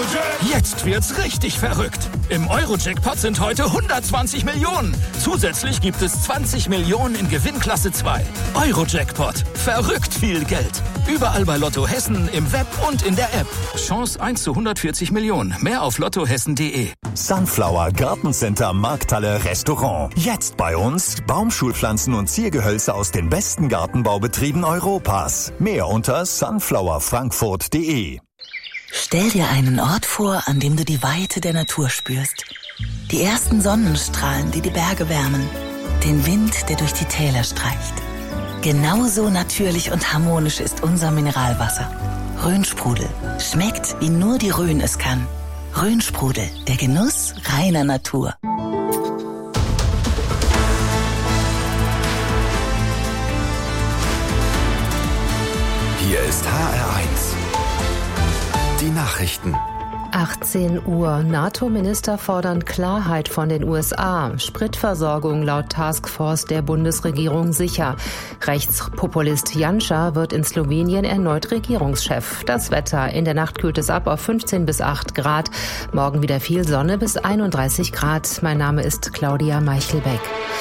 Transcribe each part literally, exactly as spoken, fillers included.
Jetzt wird's richtig verrückt. Im Euro-Jackpot sind heute hundertzwanzig Millionen. Zusätzlich gibt es zwanzig Millionen in Gewinnklasse zwei. Euro-Jackpot. Verrückt viel Geld. Überall bei Lotto Hessen, im Web und in der App. Chance eins zu hundertvierzig Millionen. Mehr auf lottohessen punkt de. Sunflower Gartencenter Markthalle Restaurant. Jetzt bei uns Baumschulpflanzen und Ziergehölze aus den besten Gartenbaubetrieben Europas. Mehr unter sunflower frankfurt punkt de. Stell dir einen Ort vor, an dem du die Weite der Natur spürst. Die ersten Sonnenstrahlen, die die Berge wärmen. Den Wind, der durch die Täler streicht. Genauso natürlich und harmonisch ist unser Mineralwasser. Rhönsprudel. Schmeckt, wie nur die Rhön es kann. Rhönsprudel, der Genuss reiner Natur. Hier ist H R eins. Die Nachrichten. achtzehn Uhr. NATO-Minister fordern Klarheit von den U S A. Spritversorgung laut Taskforce der Bundesregierung sicher. Rechtspopulist Janša wird in Slowenien erneut Regierungschef. Das Wetter. In der Nacht kühlt es ab auf fünfzehn bis acht Grad. Morgen wieder viel Sonne bis einunddreißig Grad. Mein Name ist Claudia Meichelbeck.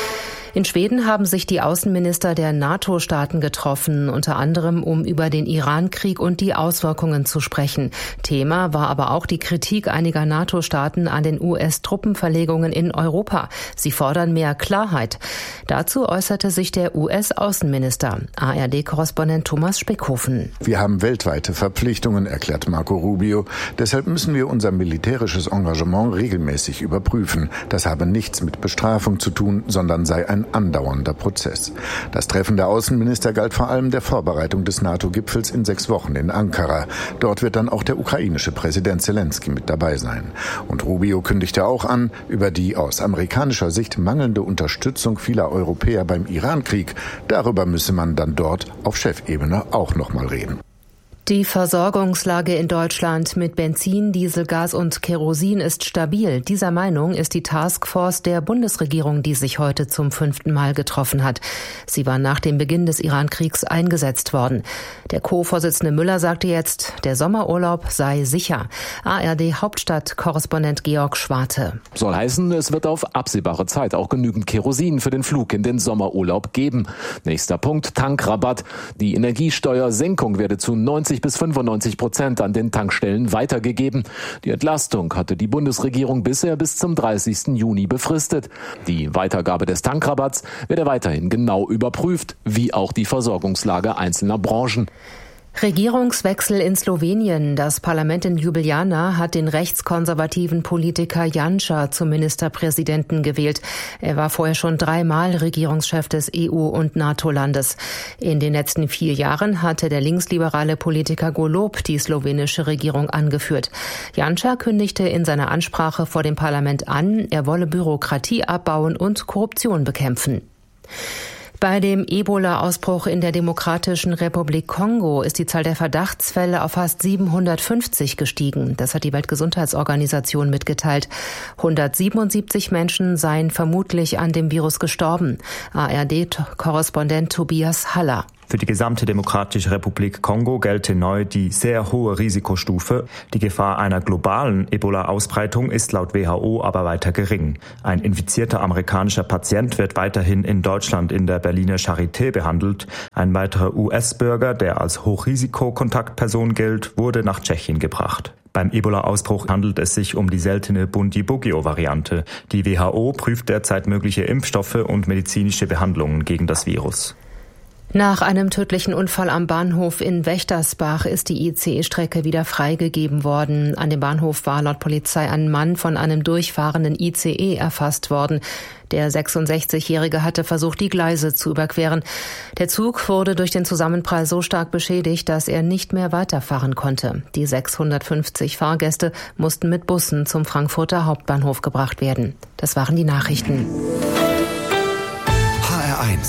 In Schweden haben sich die Außenminister der NATO-Staaten getroffen, unter anderem um über den Iran-Krieg und die Auswirkungen zu sprechen. Thema war aber auch die Kritik einiger NATO-Staaten an den U S-Truppenverlegungen in Europa. Sie fordern mehr Klarheit. Dazu äußerte sich der U S-Außenminister. A R D-Korrespondent Thomas Speckhofen. Wir haben weltweite Verpflichtungen, erklärt Marco Rubio. Deshalb müssen wir unser militärisches Engagement regelmäßig überprüfen. Das habe nichts mit Bestrafung zu tun, sondern sei ein andauernder Prozess. Das Treffen der Außenminister galt vor allem der Vorbereitung des NATO-Gipfels in sechs Wochen in Ankara. Dort wird dann auch der ukrainische Präsident Zelensky mit dabei sein. Und Rubio kündigte auch an, über die aus amerikanischer Sicht mangelnde Unterstützung vieler Europäer beim Iran-Krieg, darüber müsse man dann dort auf Chefebene auch noch mal reden. Die Versorgungslage in Deutschland mit Benzin, Diesel, Gas und Kerosin ist stabil. Dieser Meinung ist die Taskforce der Bundesregierung, die sich heute zum fünften Mal getroffen hat. Sie war nach dem Beginn des Iran-Kriegs eingesetzt worden. Der Co-Vorsitzende Müller sagte jetzt, der Sommerurlaub sei sicher. A R D-Hauptstadt-Korrespondent Georg Schwarte. Soll heißen, es wird auf absehbare Zeit auch genügend Kerosin für den Flug in den Sommerurlaub geben. Nächster Punkt, Tankrabatt. Die Energiesteuersenkung werde zu neunzig bis fünfundneunzig Prozent an den Tankstellen weitergegeben. Die Entlastung hatte die Bundesregierung bisher bis zum dreißigsten Juni befristet. Die Weitergabe des Tankrabatts werde weiterhin genau überprüft, wie auch die Versorgungslage einzelner Branchen. Regierungswechsel in Slowenien. Das Parlament in Ljubljana hat den rechtskonservativen Politiker Janša zum Ministerpräsidenten gewählt. Er war vorher schon dreimal Regierungschef des E U- und NATO-Landes. In den letzten vier Jahren hatte der linksliberale Politiker Golob die slowenische Regierung angeführt. Janša kündigte in seiner Ansprache vor dem Parlament an, er wolle Bürokratie abbauen und Korruption bekämpfen. Bei dem Ebola-Ausbruch in der Demokratischen Republik Kongo ist die Zahl der Verdachtsfälle auf fast siebenhundertfünfzig gestiegen. Das hat die Weltgesundheitsorganisation mitgeteilt. hundertsiebenundsiebzig Menschen seien vermutlich an dem Virus gestorben. A R D-Korrespondent Tobias Haller. Für die gesamte Demokratische Republik Kongo gelte neu die sehr hohe Risikostufe. Die Gefahr einer globalen Ebola-Ausbreitung ist laut W H O aber weiter gering. Ein infizierter amerikanischer Patient wird weiterhin in Deutschland in der Berliner Charité behandelt. Ein weiterer U S-Bürger, der als Hochrisikokontaktperson gilt, wurde nach Tschechien gebracht. Beim Ebola-Ausbruch handelt es sich um die seltene Bundibugyo-Variante. Die W H O prüft derzeit mögliche Impfstoffe und medizinische Behandlungen gegen das Virus. Nach einem tödlichen Unfall am Bahnhof in Wächtersbach ist die I C E-Strecke wieder freigegeben worden. An dem Bahnhof war laut Polizei ein Mann von einem durchfahrenden I C E erfasst worden. Der sechsundsechzigjährige hatte versucht, die Gleise zu überqueren. Der Zug wurde durch den Zusammenprall so stark beschädigt, dass er nicht mehr weiterfahren konnte. Die sechshundertfünfzig Fahrgäste mussten mit Bussen zum Frankfurter Hauptbahnhof gebracht werden. Das waren die Nachrichten. H R eins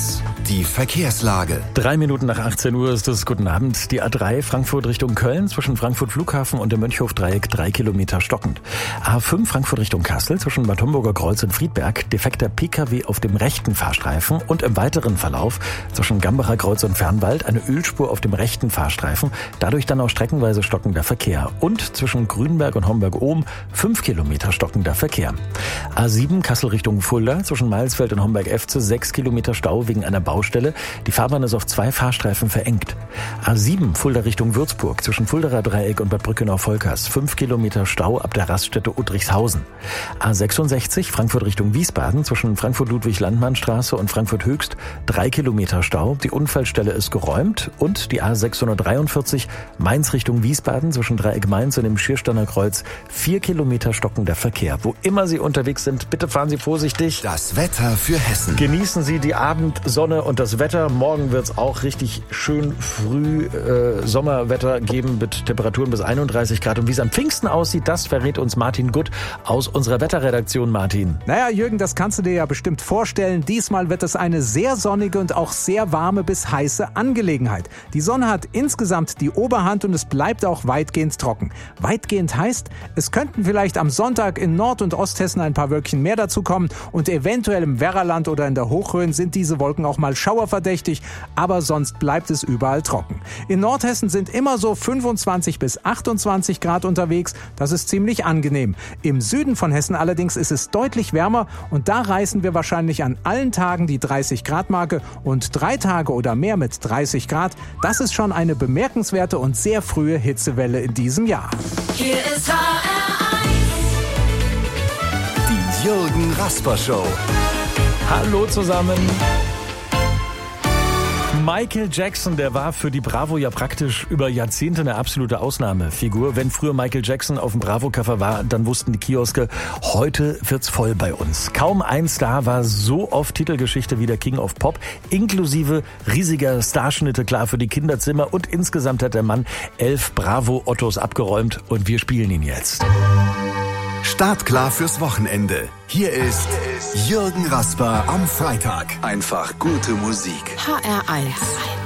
Die Verkehrslage. Drei Minuten nach achtzehn Uhr ist es. Guten Abend. Die A drei Frankfurt Richtung Köln zwischen Frankfurt Flughafen und dem Mönchhof-Dreieck drei Kilometer stockend. A fünf Frankfurt Richtung Kassel zwischen Bad Homburger Kreuz und Friedberg defekter P K W auf dem rechten Fahrstreifen und im weiteren Verlauf zwischen Gambacher Kreuz und Fernwald eine Ölspur auf dem rechten Fahrstreifen, dadurch dann auch streckenweise stockender Verkehr. Und zwischen Grünberg und Homberg-Ohm fünf Kilometer stockender Verkehr. A sieben Kassel Richtung Fulda zwischen Mailsfeld und Homberg-Efze sechs Kilometer Stau wegen einer Baustelle. Die Fahrbahn ist auf zwei Fahrstreifen verengt. A sieben Fulda Richtung Würzburg zwischen Fuldaer Dreieck und Bad Brückenau-Volkers fünf Kilometer Stau ab der Raststätte Uttrichshausen. A sechsundsechzig Frankfurt Richtung Wiesbaden zwischen Frankfurt-Ludwig-Landmann-Straße und Frankfurt-Höchst drei Kilometer Stau. Die Unfallstelle ist geräumt. Und die A sechshundertdreiundvierzig Mainz Richtung Wiesbaden zwischen Dreieck Mainz und dem Schiersteiner Kreuz vier Kilometer stockender Verkehr. Wo immer Sie unterwegs sind, bitte fahren Sie vorsichtig. Das Wetter für Hessen. Genießen Sie die Abendsonne und das Wetter. Morgen wird es auch richtig schön früh äh, Sommerwetter geben mit Temperaturen bis einunddreißig Grad. Und wie es am Pfingsten aussieht, das verrät uns Martin Gutt aus unserer Wetterredaktion. Martin. Naja, Jürgen, das kannst du dir ja bestimmt vorstellen. Diesmal wird es eine sehr sonnige und auch sehr warme bis heiße Angelegenheit. Die Sonne hat insgesamt die Oberhand und es bleibt auch weitgehend trocken. Weitgehend heißt, es könnten vielleicht am Sonntag in Nord- und Osthessen ein paar Wölkchen mehr dazukommen und eventuell im Werraland oder in der Hochrhön sind diese Wolken auch mal schauerverdächtig, aber sonst bleibt es überall trocken. In Nordhessen sind immer so fünfundzwanzig bis achtundzwanzig Grad unterwegs, das ist ziemlich angenehm. Im Süden von Hessen allerdings ist es deutlich wärmer und da reißen wir wahrscheinlich an allen Tagen die dreißig Grad Marke und drei Tage oder mehr mit dreißig Grad, das ist schon eine bemerkenswerte und sehr frühe Hitzewelle in diesem Jahr. Hier ist H R eins. Die Jürgen Rasper Show. Hallo zusammen. Michael Jackson, der war für die Bravo ja praktisch über Jahrzehnte eine absolute Ausnahmefigur. Wenn früher Michael Jackson auf dem Bravo-Cover war, dann wussten die Kioske, heute wird's voll bei uns. Kaum ein Star war so oft Titelgeschichte wie der King of Pop, inklusive riesiger Starschnitte klar für die Kinderzimmer und insgesamt hat der Mann elf Bravo-Ottos abgeräumt und wir spielen ihn jetzt. Startklar fürs Wochenende. Hier ist Jürgen Rasper am Freitag. Einfach gute Musik. H R eins.